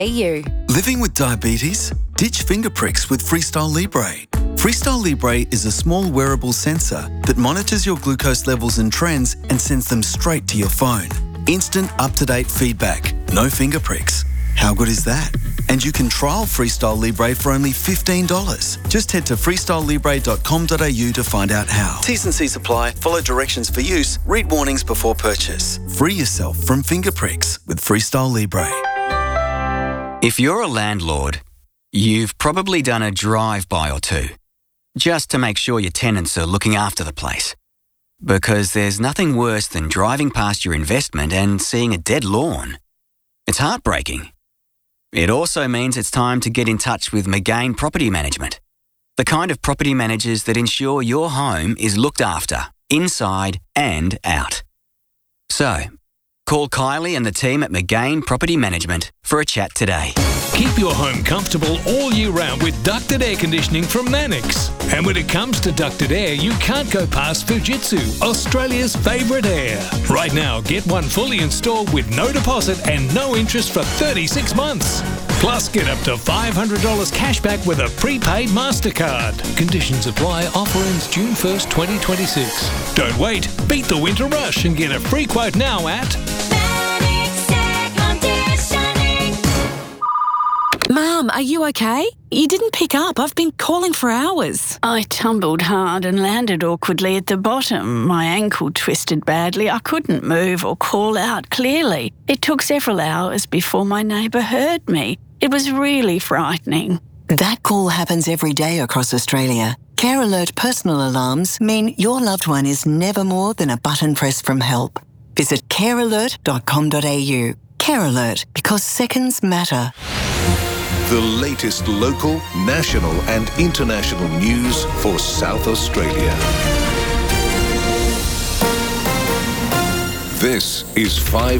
Living with diabetes? Ditch finger pricks with Freestyle Libre. Freestyle Libre is a small wearable sensor that monitors your glucose levels and trends and sends them straight to your phone. Instant up-to-date feedback. No finger pricks. How good is that? And you can trial Freestyle Libre for only $15. Just head to freestylelibre.com.au to find out how. T's and C's apply. Follow directions for use. Read warnings before purchase. Free yourself from finger pricks with Freestyle Libre. If you're a landlord, you've probably done a drive-by or two, just to make sure your tenants are looking after the place. Because there's nothing worse than driving past your investment and seeing a dead lawn. It's heartbreaking. It also means it's time to get in touch with McGain Property Management, the kind of property managers that ensure your home is looked after, inside and out. So, call Kylie and the team at McGain Property Management for a chat today. Keep your home comfortable all year round with ducted air conditioning from Mannix. And when it comes to ducted air, you can't go past Fujitsu, Australia's favourite air. Right now, get one fully installed with no deposit and no interest for 36 months. Plus, get up to $500 cash back with a prepaid MasterCard. Conditions apply. Offer ends June 1st, 2026. Don't wait. Beat the winter rush and get a free quote now at... Mum, are you okay? You didn't pick up. I've been calling for hours. I tumbled hard and landed awkwardly at the bottom. My ankle twisted badly. I couldn't move or call out clearly. It took several hours before my neighbour heard me. It was really frightening. That call happens every day across Australia. Care Alert personal alarms mean your loved one is never more than a button press from help. Visit carealert.com.au. Care Alert, because seconds matter. The latest local, national and international news for South Australia. This is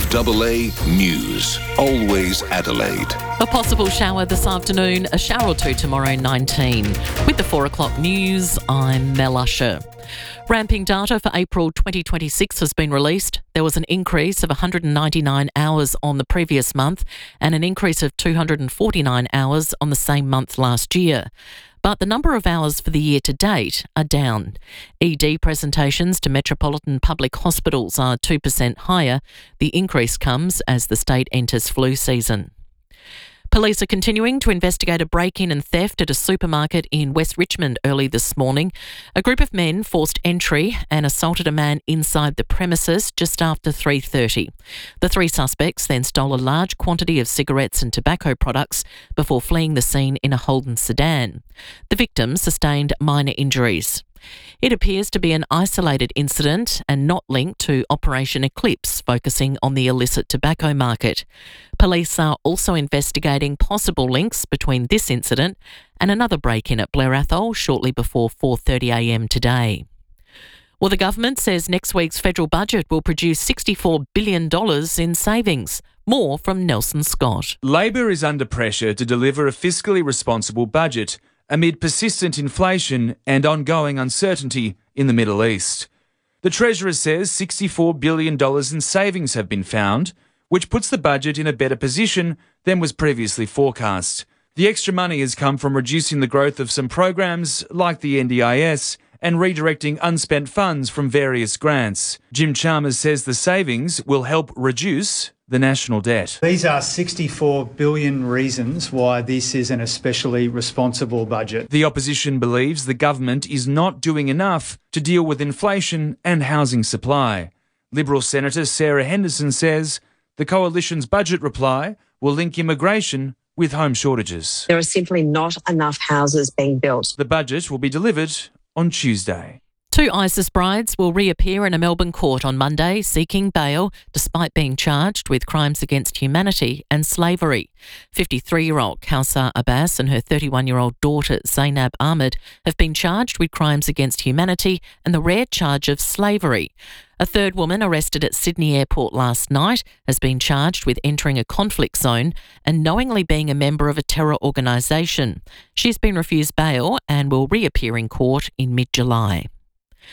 5AA News, always Adelaide. A possible shower this afternoon, a shower or two tomorrow, 19. With the 4 o'clock news, I'm Mel Usher. Ramping data for April 2026 has been released. There was an increase of 199 hours on the previous month and an increase of 249 hours on the same month last year. But the number of hours for the year to date are down. ED presentations to metropolitan public hospitals are 2% higher. The increase comes as the state enters flu season. Police are continuing to investigate a break-in and theft at a supermarket in West Richmond early this morning. A group of men forced entry and assaulted a man inside the premises just after 3:30. The three suspects then stole a large quantity of cigarettes and tobacco products before fleeing the scene in a Holden sedan. The victim sustained minor injuries. It appears to be an isolated incident and not linked to Operation Eclipse, focusing on the illicit tobacco market. Police are also investigating possible links between this incident and another break-in at Blair Athol shortly before 4:30am today. Well, the government says next week's federal budget will produce $64 billion in savings. More from Nelson Scott. Labor is under pressure to deliver a fiscally responsible budget amid persistent inflation and ongoing uncertainty in the Middle East. The Treasurer says $64 billion in savings have been found, which puts the budget in a better position than was previously forecast. The extra money has come from reducing the growth of some programs like the NDIS and redirecting unspent funds from various grants. Jim Chalmers says the savings will help reduce the national debt. These are 64 billion reasons why this is an especially responsible budget. The opposition believes the government is not doing enough to deal with inflation and housing supply. Liberal Senator Sarah Henderson says the coalition's budget reply will link immigration with home shortages. There are simply not enough houses being built. The budget will be delivered on Tuesday. Two ISIS brides will reappear in a Melbourne court on Monday seeking bail despite being charged with crimes against humanity and slavery. 53-year-old Kausar Abbas and her 31-year-old daughter Zainab Ahmed have been charged with crimes against humanity and the rare charge of slavery. A third woman arrested at Sydney Airport last night has been charged with entering a conflict zone and knowingly being a member of a terror organisation. She's been refused bail and will reappear in court in mid-July.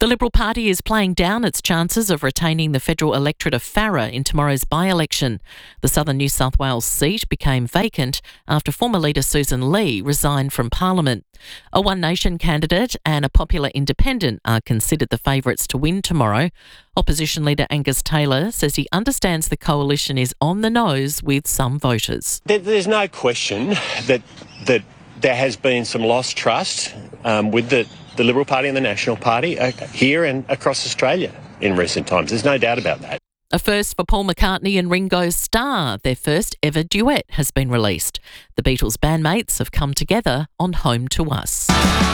The Liberal Party is playing down its chances of retaining the federal electorate of Farrer in tomorrow's by-election. The southern New South Wales seat became vacant after former leader Susan Lee resigned from Parliament. A One Nation candidate and a popular independent are considered the favourites to win tomorrow. Opposition leader Angus Taylor says he understands the coalition is on the nose with some voters. There's no question that there has been some lost trust with the Liberal Party and the National Party here and across Australia in recent times. There's no doubt about that. A first for Paul McCartney and Ringo Starr. Their first ever duet has been released. The Beatles bandmates have come together on Home to Us.